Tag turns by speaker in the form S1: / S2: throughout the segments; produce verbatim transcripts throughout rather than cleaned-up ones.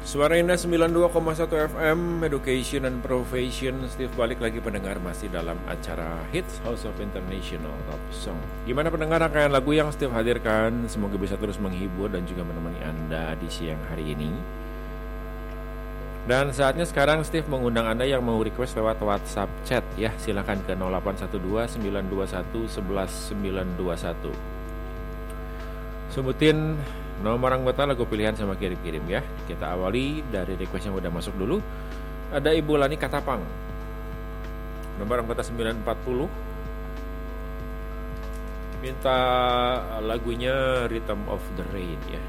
S1: Suara Indah sembilan puluh dua koma satu F M, Education and Profession. Steve balik lagi pendengar, masih dalam acara Hits House of International Top Song. Gimana pendengar rangkaian lagu yang Steve hadirkan? Semoga bisa terus menghibur dan juga menemani Anda di siang hari ini. Dan saatnya sekarang Steve mengundang Anda yang mau request lewat WhatsApp chat ya. Silakan ke nol delapan satu dua sembilan dua satu satu satu sembilan dua satu. Sebutin nomor anggota, lagu pilihan sama kirim-kirim ya. Kita awali dari request yang udah masuk dulu. Ada Ibu Lani Katapang, nomor anggota sembilan empat puluh, minta lagunya Rhythm of the Rain ya.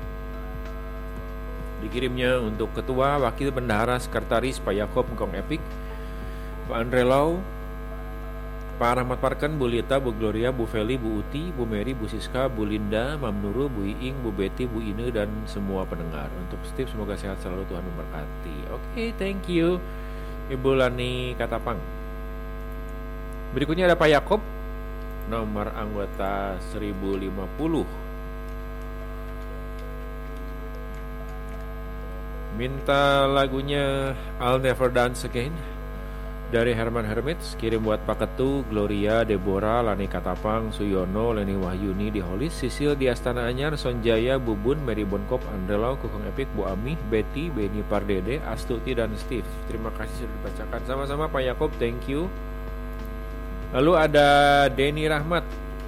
S1: Dikirimnya untuk Ketua Wakil Bendahara Sekretaris Pak Yakob Ngkong Epik, Pak Andre Lau, Pak Rahmat Parken, Bu Lita, Bu Gloria, Bu Feli, Bu Uti, Bu Mary, Bu Siska, Bu Linda, Mam Nurul, Bu Iing, Bu Betty, Bu Ine, dan semua pendengar. Untuk Steve semoga sehat selalu, Tuhan memberkati. Oke, okay, thank you Ibu Lani Katapang. Berikutnya ada Pak Yakob, nomor anggota seribu lima puluh. Minta lagunya I'll Never Dance Again dari Herman Hermits. Kirim buat Pak Ketu, Gloria, Deborah, Lani Katapang, Suyono, Leni Wahyuni di Holis, Sisil di Astana Anyar, Sonjaya, Bubun, Mary Bonkop, Andrelau, Kukong Epik, Bu Ami, Betty, Beni Pardede, Astuti, dan Steve. Terima kasih sudah dibacakan. Sama-sama Pak Yakob, thank you. Lalu ada Denny Rahmat,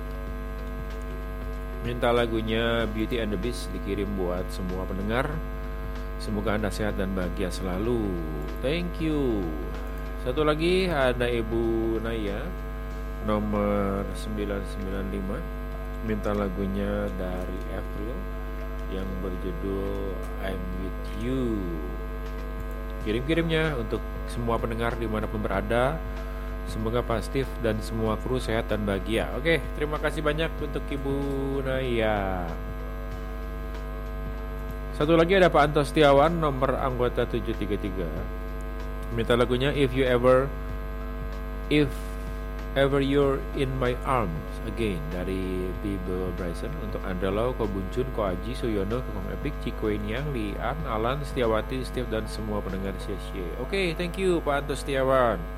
S1: minta lagunya Beauty and the Beast, dikirim buat semua pendengar. Semoga Anda sehat dan bahagia selalu. Thank you. Satu lagi ada Ibu Naya, nomor sembilan sembilan lima, minta lagunya dari April yang berjudul I'm With You. Kirim-kirimnya untuk semua pendengar dimanapun berada. Semoga Pak Steve dan semua kru sehat dan bahagia. Oke, terima kasih banyak untuk Ibu Naya. Satu lagi ada Pak Anto Setiawan, nomor anggota tujuh tiga tiga. Minta lagunya If You Ever If Ever You're In My Arms Again dari Bible Bryson. Untuk Andrelau, Ko Buncun, Ko Aji, Suyono, Kong Epik, Cikwe Niang, Lian, Alan, Setiawati, Steve, dan semua pendengar C C. Oke, okay, thank you Pak Anto Setiawan.